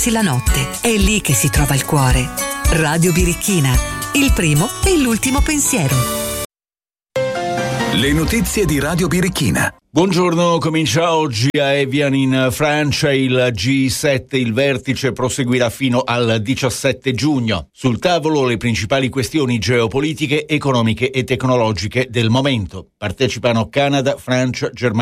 la notte. È lì che si trova il cuore. Radio Birichina, il primo e l'ultimo pensiero. Le notizie di Radio Birichina. Buongiorno, comincia oggi a Evian in Francia il G7, il vertice proseguirà fino al 17 giugno. Sul tavolo le principali questioni geopolitiche, economiche e tecnologiche del momento. Partecipano Canada, Francia, Germania